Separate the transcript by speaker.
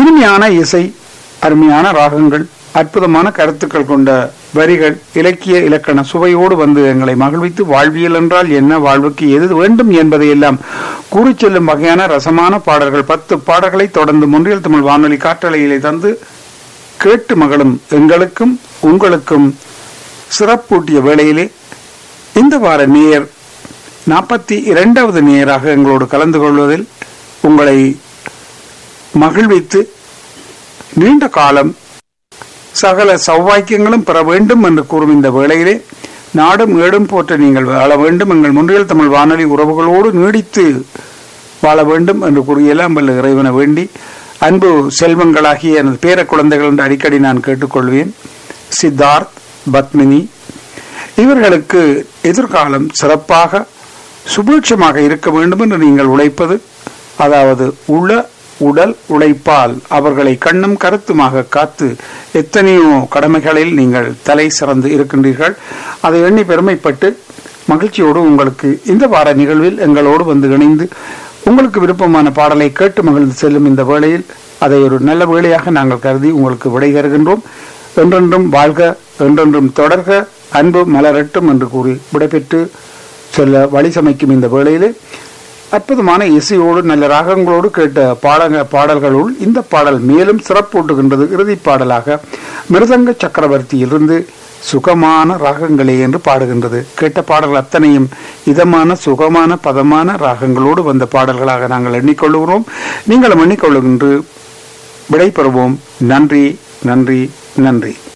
Speaker 1: இனிமையான இசை, அருமையான ராகங்கள், அற்புதமான கருத்துக்கள் கொண்ட வரிகள், இலக்கிய இலக்கண சுவையோடு வந்து எங்களை மகிழ்வித்து வாழ்வியல் என்றால் என்ன, வாழ்வுக்கு எது வேண்டும் என்பதையெல்லாம் கூறிச் செல்லும் வகையான ரசமான பாடல்கள் 10 பாடல்களை தொடர்ந்து முன்றியல் தமிழ் வானொலி காற்றலையிலே தந்து கேட்டு மகளும் எங்களுக்கும் உங்களுக்கும் சிறப்பூட்டிய வேளையிலே இந்த வார நேயர் 42வது நேயராக எங்களோடு கலந்து கொள்வதில் உங்களை மகிழ்வித்து நீண்ட காலம் சகல சௌவாக்கியங்களும் பெற வேண்டும் என்று கூறும் இந்த வேளையிலே நாடும் ஏடும் போற்ற நீங்கள் வாழ வேண்டும், எங்கள் முன்றியல் தமிழ் வானொலி உறவுகளோடு நீடித்து வாழ வேண்டும் என்று கூறியெல்லாம் வல்ல இறைவனை வேண்டி அன்பு செல்வங்களாகிய எனது பேர குழந்தைகள் என்று அடிக்கடி நான் கேட்டுக்கொள்வேன். சித்தார்த், பத்மினி இவர்களுக்கு எதிர்காலம் சிறப்பாக சுபீட்சமாக இருக்க வேண்டும் என்று நீங்கள் உழைப்பது, அதாவது உடல் உழைப்பால் அவர்களை கண்ணும் கருத்துமாக காத்து எத்தனையோ கடமைகளில் நீங்கள் தலை சிறந்து இருக்கின்றீர்கள். அதை எண்ணி பெருமைப்பட்டு மகிழ்ச்சியோடு உங்களுக்கு இந்த வார நிகழ்வில் எங்களோடு வந்து இணைந்து உங்களுக்கு விருப்பமான பாடலை கேட்டு மகிழ்ந்து செல்லும் இந்த வேளையில் அதை ஒரு நல்ல வேளையாக நாங்கள் கருதி உங்களுக்கு விடை தருகின்றோம். என்றென்றும் வாழ்க, என்றென்றும் தொடர்க, அன்பு மலரட்டும் என்று கூறி விடைபெற்று செல்ல வழி சமைக்கும் இந்த வேளையிலே அற்புதமான இசையோடு நல்ல ராகங்களோடு கேட்ட பாடல்களுள் இந்த பாடல் மேலும் சிறப்பூட்டுகின்றது. இறுதி பாடலாக மிருதங்க சக்கரவர்த்தியிலிருந்து சுகமான ராகங்களே என்று பாடுகின்றது. கேட்ட பாடல்கள் அத்தனையும் இதமான சுகமான பதமான ராகங்களோடு வந்த பாடல்களாக நாங்கள் எண்ணிக்கொள்ளுகிறோம். நீங்களும் எண்ணிக்கொள்ளுகின்ற விடை பெறுவோம். நன்றி, நன்றி, நன்றி.